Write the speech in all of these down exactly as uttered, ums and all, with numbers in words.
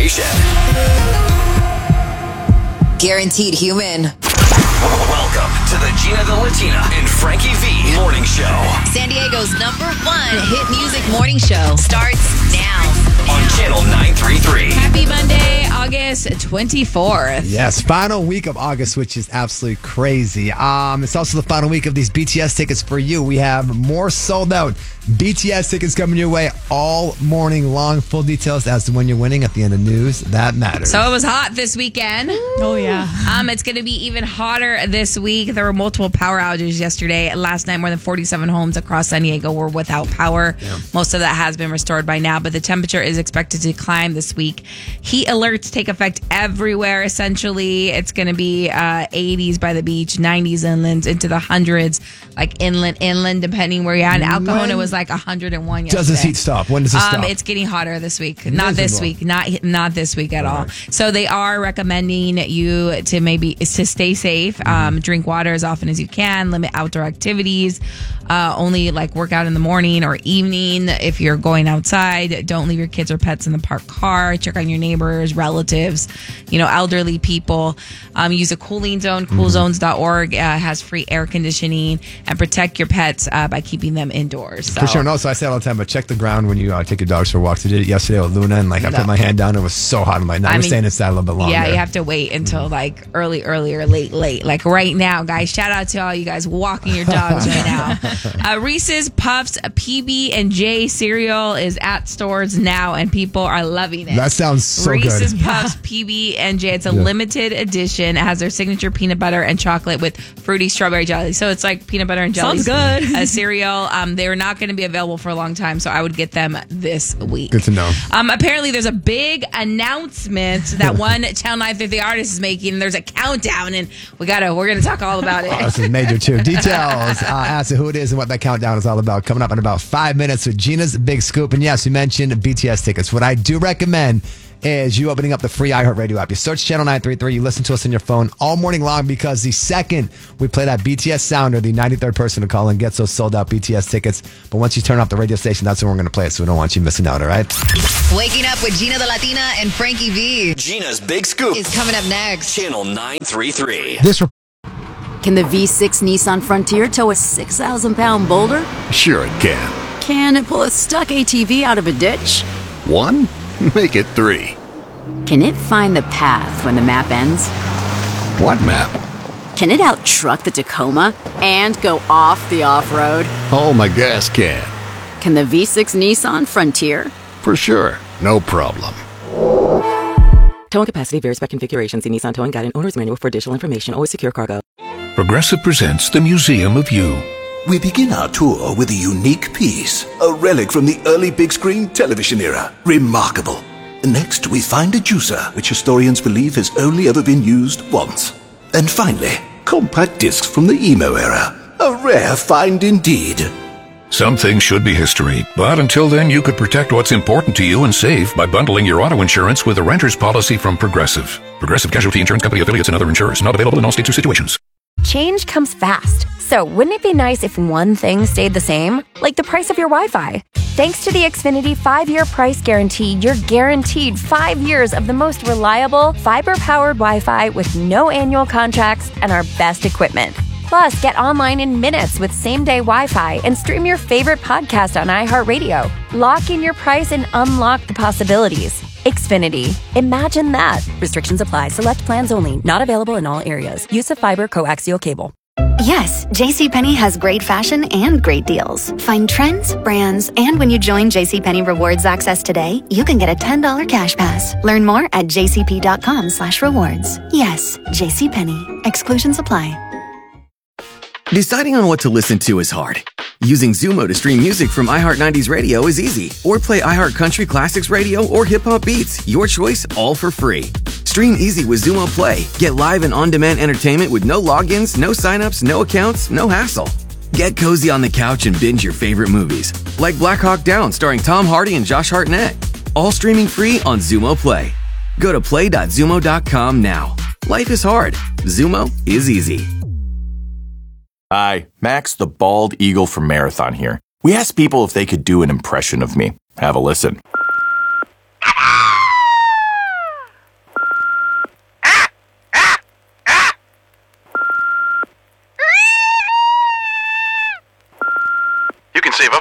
station. Guaranteed human. Welcome to the Gina the Latina and Frankie V morning show. San Diego's number one hit music morning show starts now. On Channel nine thirty-three. Happy Monday, August twenty-fourth. Yes, final week of August, which is absolutely crazy. Um, it's also the final week of these B T S tickets for you. We have more sold out B T S tickets coming your way all morning long. Full details as to when you're winning at the end of News That Matters. So it was hot this weekend. Oh, yeah. Um, it's going to be even hotter this week. There were multiple power outages yesterday. Last night, more than forty-seven homes across San Diego were without power. Yeah. Most of that has been restored by now, but the temperature is expected to climb this week. Heat alerts take effect everywhere, essentially. It's going to be uh, eighties by the beach, nineties inland, into the hundreds, like inland, inland, depending where you're at. In Al Cajon, it was like one hundred one yesterday. Does this heat stop? When does it stop? Um, it's getting hotter this week. Miserable. Not this week. Not not this week at all. all. So they are recommending you to maybe to stay safe. Mm-hmm. Um, drink water as often as you can. Limit outdoor activities. Uh, only like work out in the morning or evening if you're going outside. Don't leave your kids or pets in the parked car. Check on your neighbors, relatives, you know, elderly people. Um, use a cooling zone. cool zones dot org uh, has free air conditioning, and protect your pets uh, by keeping them indoors. So. For sure. No, so I say it all the time, but check the ground when you uh, take your dogs for walks. I did it yesterday with Luna, and like I no. put my hand down. It was so hot. I'm like, no, I we're mean, staying inside a little bit longer. Yeah, you have to wait until mm-hmm. like early, early or late, late. Like right now, guys. Shout out to all you guys walking your dogs right now. Uh, Reese's Puffs P B and J cereal is at stores now, and people are loving it. That sounds so Reese's good. Puffs P B and J. It's a yeah. limited edition. It has their signature peanut butter and chocolate with fruity strawberry jelly. So it's like peanut butter and jelly. Sounds good. A cereal. Um, they're not going to be available for a long time, so I would get them this week. Good to know. Um, apparently, there's a big announcement that one Channel nine thirty artist is making. There's a countdown, and we gotta we're gonna talk all about it. Oh, this is major too. Details uh, as to who it is and what that countdown is all about. Coming up in about five minutes with Gina's Big Scoop. And yes, we mentioned B T S tickets. What I do recommend is you opening up the free iHeartRadio app. You search Channel nine thirty-three. You listen to us on your phone all morning long, because the second we play that B T S sounder, the ninety-third person to call and gets those sold out B T S tickets. But once you turn off the radio station, that's when we're going to play it. So we don't want you missing out, all right? Waking up with Gina the Latina and Frankie V Gina's Big Scoop is coming up next. Channel nine thirty-three. This re- Can the V six Nissan Frontier tow a six thousand pound boulder? Sure it can. Can it pull a stuck A T V out of a ditch? One? Make it three. Can it find the path when the map ends? What map? Can it out-truck the Tacoma and go off the off-road? Oh, my gas can. Can the V six Nissan Frontier? For sure. No problem. Towing capacity varies by configuration. See Nissan Towing Guide and Owner's Manual for additional information. Always secure cargo. Progressive presents the Museum of You. We begin our tour with a unique piece, a relic from the early big screen television era. Remarkable. Next, we find a juicer, which historians believe has only ever been used once. And finally, compact discs from the emo era. A rare find indeed. Some things should be history, but until then, you could protect what's important to you and save by bundling your auto insurance with a renter's policy from Progressive. Progressive Casualty Insurance Company affiliates and other insurers. Not available in all states or situations. Change comes fast. So wouldn't it be nice if one thing stayed the same? Like the price of your Wi-Fi. Thanks to the Xfinity five-year price guarantee, you're guaranteed five years of the most reliable, fiber-powered Wi-Fi with no annual contracts and our best equipment. Plus, get online in minutes with same-day Wi-Fi and stream your favorite podcast on iHeartRadio. Lock in your price and unlock the possibilities. Xfinity. Imagine that. Restrictions apply. Select plans only. Not available in all areas. Use of fiber coaxial cable. Yes, JCPenney has great fashion and great deals. Find trends, brands, and when you join JCPenney Rewards Access today, you can get a ten dollars cash pass. Learn more at jcp.com slash rewards. Yes, JCPenney. Exclusions apply. Deciding on what to listen to is hard. Using Zumo to stream music from iHeart nineties Radio is easy. Or play iHeart Country Classics Radio or Hip Hop Beats. Your choice, all for free. Stream easy with Zumo Play. Get live and on-demand entertainment with no logins, no signups, no accounts, no hassle. Get cozy on the couch and binge your favorite movies, like Black Hawk Down starring Tom Hardy and Josh Hartnett. All streaming free on Zumo Play. Go to play dot zumo dot com now. Life is hard. Zumo is easy. Hi, Max the Bald Eagle from Marathon here. We asked people if they could do an impression of me. Have a listen.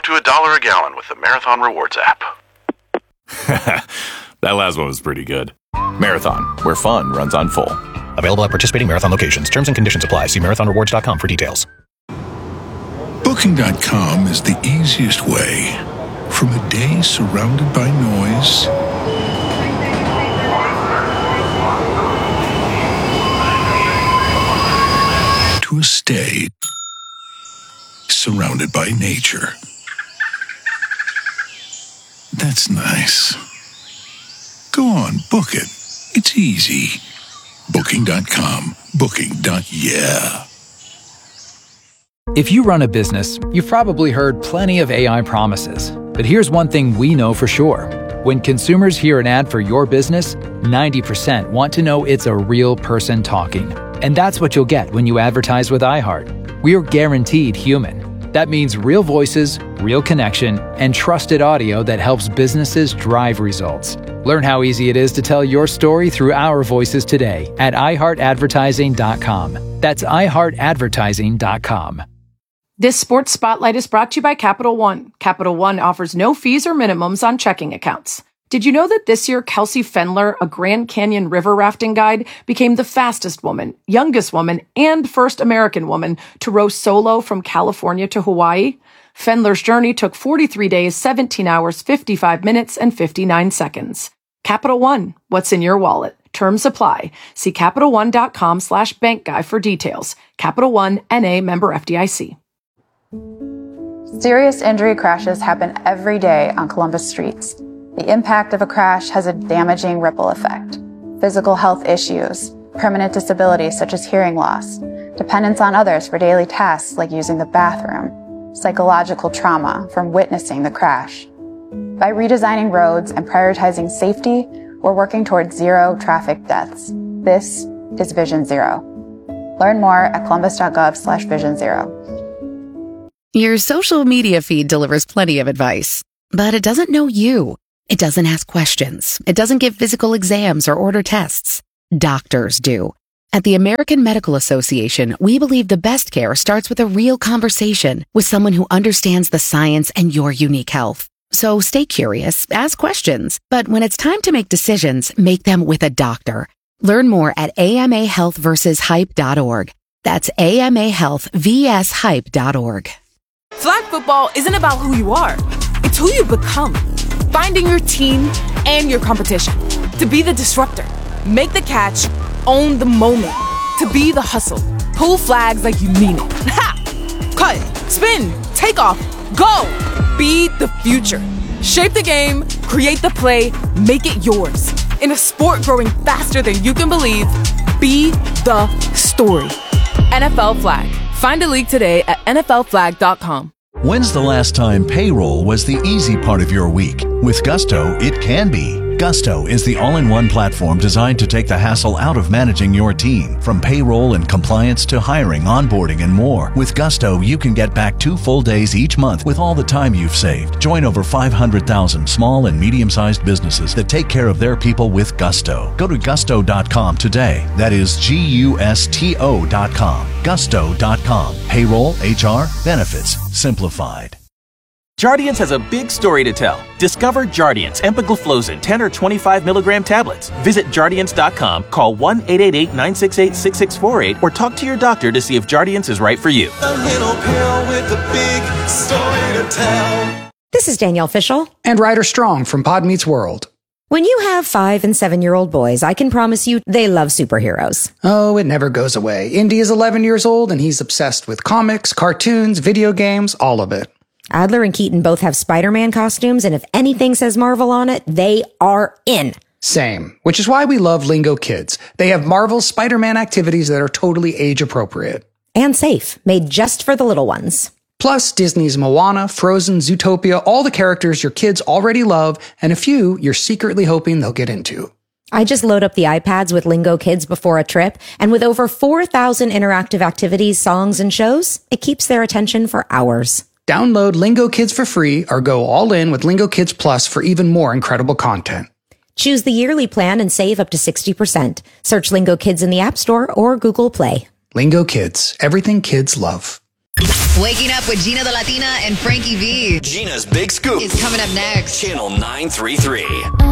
to a dollar a gallon with the Marathon Rewards app. That last one was pretty good. Marathon, where fun runs on full. Available at participating Marathon locations. Terms and conditions apply. See marathon rewards dot com for details. Booking dot com is the easiest way. From a day surrounded by noise to a stay surrounded by nature. That's nice. Go on, book it. It's easy. Booking dot com. Booking. Yeah. If you run a business, you've probably heard plenty of A I promises. But here's one thing we know for sure. When consumers hear an ad for your business, ninety percent want to know it's a real person talking. And that's what you'll get when you advertise with iHeart. We're guaranteed human. That means real voices, real connection, and trusted audio that helps businesses drive results. Learn how easy it is to tell your story through our voices today at i heart advertising dot com. That's i heart advertising dot com. This Sports Spotlight is brought to you by Capital One. Capital One offers no fees or minimums on checking accounts. Did you know that this year Kelsey Fendler, a Grand Canyon river rafting guide, became the fastest woman, youngest woman, and first American woman to row solo from California to Hawaii? Fendler's journey took forty-three days, seventeen hours, fifty-five minutes, and fifty-nine seconds. Capital One, what's in your wallet? Terms apply. See Capital One dot com slash bank guy for details. Capital One, N A member F D I C. Serious injury crashes happen every day on Columbus streets. The impact of a crash has a damaging ripple effect. Physical health issues, permanent disabilities such as hearing loss, dependence on others for daily tasks like using the bathroom, psychological trauma from witnessing the crash. By redesigning roads and prioritizing safety, we're working towards zero traffic deaths. This is Vision Zero. Learn more at columbus dot gov slash vision zero. Your social media feed delivers plenty of advice, but it doesn't know you. It doesn't ask questions. It doesn't give physical exams or order tests. Doctors do. At the American Medical Association, we believe the best care starts with a real conversation with someone who understands the science and your unique health. So stay curious, ask questions, but when it's time to make decisions, make them with a doctor. Learn more at A M A health versus hype dot org. That's A M A health versus hype dot org. Flag football isn't about who you are. It's who you become. Finding your team and your competition. To be the disruptor. Make the catch. Own the moment. To be the hustle. Pull flags like you mean it. Ha! Cut. Spin. Take off. Go. Be the future. Shape the game. Create the play. Make it yours. In a sport growing faster than you can believe, be the story. N F L Flag. Find a league today at N F L flag dot com. When's the last time payroll was the easy part of your week? With Gusto, it can be. Gusto is the all-in-one platform designed to take the hassle out of managing your team. From payroll and compliance to hiring, onboarding, and more. With Gusto, you can get back two full days each month with all the time you've saved. Join over five hundred thousand small and medium-sized businesses that take care of their people with Gusto. Go to gusto dot com today. That is G U S T O dot com. gusto dot com. Payroll, H R, benefits, simplified. Jardiance has a big story to tell. Discover Jardiance empagliflozin ten or twenty-five milligram tablets. Visit Jardiance dot com, call one eight eight eight, nine six eight, six six four eight, or talk to your doctor to see if Jardiance is right for you. A little pill with a big story to tell. This is Danielle Fishel. And Ryder Strong from Pod Meets World. When you have five and seven-year-old boys, I can promise you they love superheroes. Oh, it never goes away. Indy is eleven years old, and he's obsessed with comics, cartoons, video games, all of it. Adler and Keaton both have Spider-Man costumes, and if anything says Marvel on it, they are in. Same, which is why we love Lingo Kids. They have Marvel's Spider-Man activities that are totally age-appropriate. And safe, made just for the little ones. Plus, Disney's Moana, Frozen, Zootopia, all the characters your kids already love, and a few you're secretly hoping they'll get into. I just load up the iPads with Lingo Kids before a trip, and with over four thousand interactive activities, songs, and shows, it keeps their attention for hours. Download Lingo Kids for free or go all in with Lingo Kids Plus for even more incredible content. Choose the yearly plan and save up to sixty percent. Search Lingo Kids in the App Store or Google Play. Lingo Kids, everything kids love. Waking up with Gina the Latina and Frankie V. Gina's Big Scoop is coming up next. Channel nine three three.